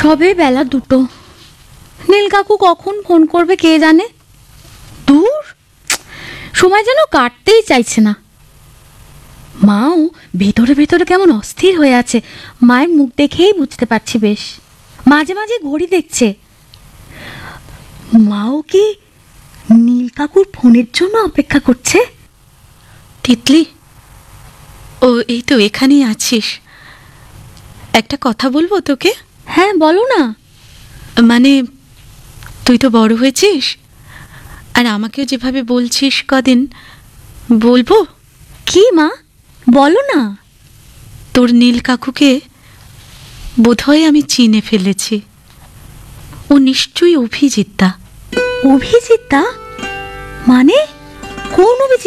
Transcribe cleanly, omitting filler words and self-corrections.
সবে বেলা 2টো। নীল কাকু কখন ফোন করবে কে জানে। দূর, সময় যেন কাটতেই চাইছে না। মাও ভেতরে ভেতরে কেমন অস্থির হয়ে আছে, মায়ের মুখ দেখেই বুঝতে পারছি বেশ। মাঝে মাঝে ঘড়ি দেখছে। মাও কি নীল কাকুর ফোনের জন্য অপেক্ষা করছে? তিতলি, ও এই তো এখানেই আছিস। একটা কথা বলবো তোকে? হ্যাঁ বলো না। মানে তুই তো বড় হয়েছিস, আর আমাকেও যেভাবে বলছিস কদিন, বলবো? কি মা, বলো না। তোর নীল কাকুকে বোধহয় আমি চিনে ফেলেছি। ও নিশ্চয়ই অভিজিৎদা। অভিজিৎদা? মানে কোন অভিজিৎ?